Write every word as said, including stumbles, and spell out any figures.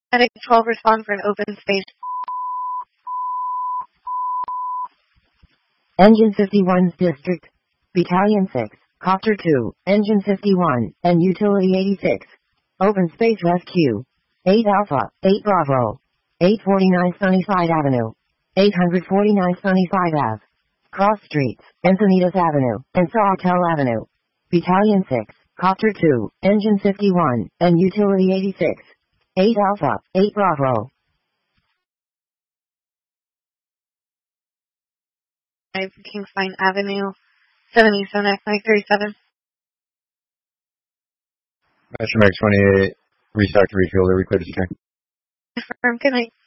Medic twelve, respond for an open space. Engine fifty-one's District. Battalion six, Copter two, Engine fifty-one, and Utility eighty-six. Open space rescue. eight Alpha, eight Bravo. eight forty-nine Sunnyside Avenue. eight forty-nine Sunnyside Ave. Cross Streets, Encinitas Avenue, and Sawtell Avenue. Battalion six, Copter two, Engine fifty-one, and Utility eighty-six. eight Alpha, eight Bravo. Kingsline Avenue, seventy-seven F nine thirty-seven. Metro Max twenty-eight, restart to refuel, are we clear to string? Confirm, good night.